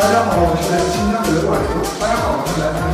大家好，我是新疆的管叔。大家好，我是来自